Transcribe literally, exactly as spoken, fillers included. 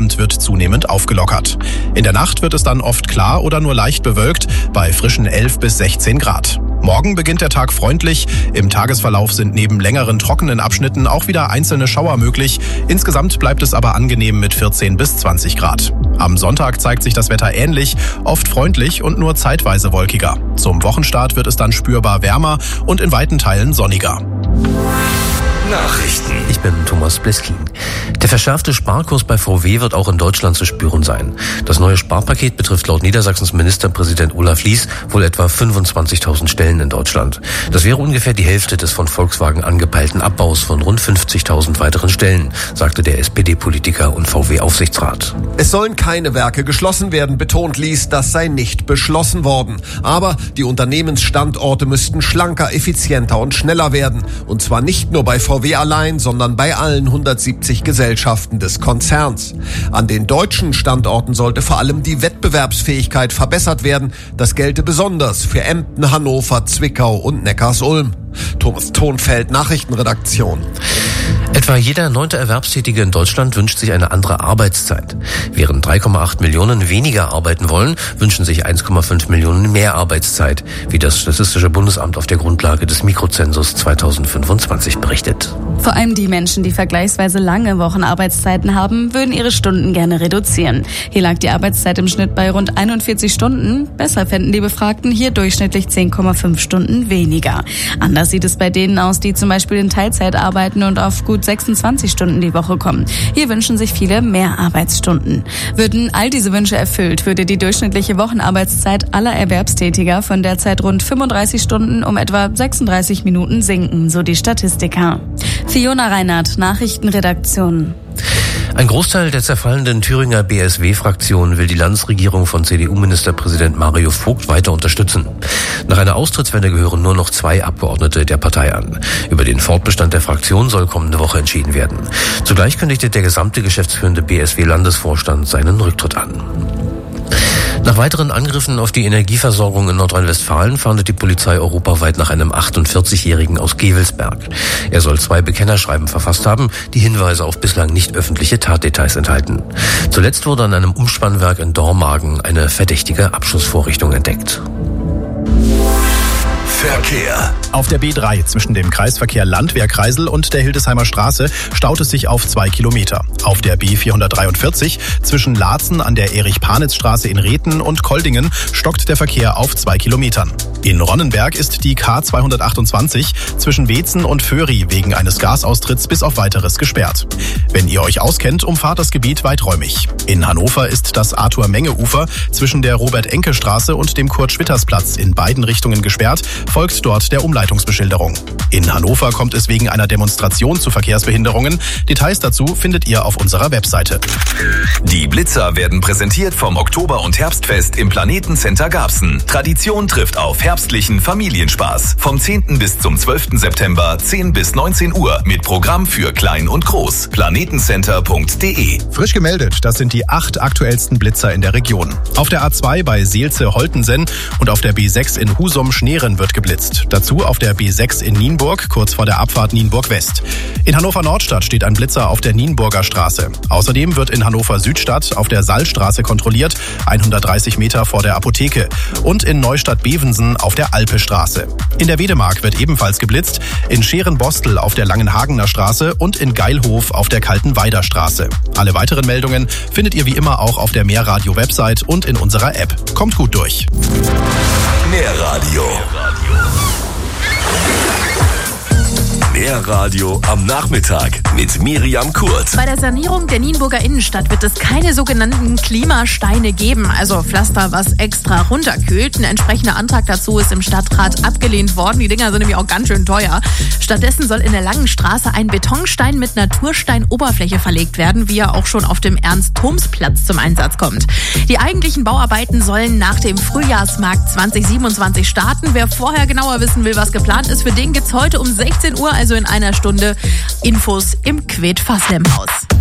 Abend wird zunehmend aufgelockert. In der Nacht wird es dann oft klar oder nur leicht bewölkt, bei frischen elf bis sechzehn Grad. Morgen beginnt der Tag freundlich. Im Tagesverlauf sind neben längeren trockenen Abschnitten auch wieder einzelne Schauer möglich. Insgesamt bleibt es aber angenehm mit vierzehn bis zwanzig Grad. Am Sonntag zeigt sich das Wetter ähnlich, oft freundlich und nur zeitweise wolkiger. Zum Wochenstart wird es dann spürbar wärmer und in weiten Teilen sonniger. Nachrichten. Ich bin Thomas Bliskin. Der verschärfte Sparkurs bei V W wird auch in Deutschland zu spüren sein. Das neue Sparpaket betrifft laut Niedersachsens Ministerpräsident Olaf Lies wohl etwa fünfundzwanzigtausend Stellen in Deutschland. Das wäre ungefähr die Hälfte des von Volkswagen angepeilten Abbaus von rund fünfzigtausend weiteren Stellen, sagte der S P D-Politiker und V W-Aufsichtsrat. Es sollen keine Werke geschlossen werden, betont Lies, das sei nicht beschlossen worden. Aber die Unternehmensstandorte müssten schlanker, effizienter und schneller werden. Und zwar nicht nur bei V W allein, sondern bei allen hundertsiebzig Gesellschaften des Konzerns. An den deutschen Standorten sollte vor allem die Wettbewerbsfähigkeit verbessert werden. Das gelte besonders für Emden, Hannover, Zwickau und Neckarsulm. Thomas Thonfeld, Nachrichtenredaktion. Etwa jeder neunte Erwerbstätige in Deutschland wünscht sich eine andere Arbeitszeit. Während drei Komma acht Millionen weniger arbeiten wollen, wünschen sich eins Komma fünf Millionen mehr Arbeitszeit, wie das Statistische Bundesamt auf der Grundlage des Mikrozensus zweitausendfünfundzwanzig berichtet. Vor allem die Menschen, die vergleichsweise lange Wochenarbeitszeiten haben, würden ihre Stunden gerne reduzieren. Hier lag die Arbeitszeit im Schnitt bei rund einundvierzig Stunden. Besser fänden die Befragten hier durchschnittlich zehn Komma fünf Stunden weniger. Anders sieht es bei denen aus, die zum Beispiel in Teilzeit arbeiten und auf gut sechsundzwanzig Stunden die Woche kommen. Hier wünschen sich viele mehr Arbeitsstunden. Würden all diese Wünsche erfüllt, würde die durchschnittliche Wochenarbeitszeit aller Erwerbstätiger von derzeit rund fünfunddreißig Stunden um etwa sechsunddreißig Minuten sinken, so die Statistiker. Fiona Reinhardt, Nachrichtenredaktion. Ein Großteil der zerfallenden Thüringer B S W-Fraktion will die Landesregierung von C D U-Ministerpräsident Mario Vogt weiter unterstützen. Nach einer Austrittswende gehören nur noch zwei Abgeordnete der Partei an. Über den Fortbestand der Fraktion soll kommende Woche entschieden werden. Zugleich kündigte der gesamte geschäftsführende B S W-Landesvorstand seinen Rücktritt an. Nach weiteren Angriffen auf die Energieversorgung in Nordrhein-Westfalen fahndet die Polizei europaweit nach einem achtundvierzigjährigen aus Gevelsberg. Er soll zwei Bekennerschreiben verfasst haben, die Hinweise auf bislang nicht öffentliche Tatdetails enthalten. Zuletzt wurde an einem Umspannwerk in Dormagen eine verdächtige Abschussvorrichtung entdeckt. Verkehr. Auf der B drei zwischen dem Kreisverkehr Landwehr-Kreisel und der Hildesheimer Straße staut es sich auf zwei Kilometer. Auf der B vierhundertdreiundvierzig zwischen Laatzen an der Erich-Panitz-Straße in Rethen und Koldingen stockt der Verkehr auf zwei Kilometern. In Ronnenberg ist die K zweihundertachtundzwanzig zwischen Weetzen und Föhri wegen eines Gasaustritts bis auf weiteres gesperrt. Wenn ihr euch auskennt, umfahrt das Gebiet weiträumig. In Hannover ist das Arthur-Menge-Ufer zwischen der Robert-Enke-Straße und dem Kurt-Schwitters-Platz in beiden Richtungen gesperrt, folgt dort der Umleitungsbeschilderung. In Hannover kommt es wegen einer Demonstration zu Verkehrsbehinderungen. Details dazu findet ihr auf unserer Webseite. Die Blitzer werden präsentiert vom Oktober- und Herbstfest im Planetencenter Garbsen. Tradition trifft auf herbstlichen Familienspaß. Vom zehnten bis zum zwölften September, zehn bis neunzehn Uhr mit Programm für Klein und Groß. planetencenter punkt de. Frisch gemeldet, das sind die acht aktuellsten Blitzer in der Region. Auf der A zwei bei Seelze-Holtensen und auf der B sechs in Husum-Schneeren wird geblitzt. Dazu auf der B sechs in Nienburg, kurz vor der Abfahrt Nienburg-West. In Hannover-Nordstadt steht ein Blitzer auf der Nienburger Straße. Außerdem wird in Hannover-Südstadt auf der Sallstraße kontrolliert, hundertdreißig Meter vor der Apotheke. Und in Neustadt-Bevensen auf der Alpestraße. In der Wedemark wird ebenfalls geblitzt, in Scherenbostel auf der Langenhagener Straße und in Geilhof auf der Kaltenweider Straße. Alle weiteren Meldungen findet ihr wie immer auch auf der Mehrradio-Website und in unserer App. Kommt gut durch. Mehrradio. Mehrradio am Nachmittag mit Miriam Kurt. Bei der Sanierung der Nienburger Innenstadt wird es keine sogenannten Klimasteine geben, also Pflaster, was extra runterkühlt. Ein entsprechender Antrag dazu ist im Stadtrat abgelehnt worden. Die Dinger sind nämlich auch ganz schön teuer. Stattdessen soll in der Langen Straße ein Betonstein mit Natursteinoberfläche verlegt werden, wie er auch schon auf dem Ernst-Thoms-Platz zum Einsatz kommt. Die eigentlichen Bauarbeiten sollen nach dem Frühjahrsmarkt zwanzig siebenundzwanzig starten. Wer vorher genauer wissen will, was geplant ist, für den gibt's heute um sechzehn Uhr, also in einer Stunde, Infos im Quet-Faslem-Haus.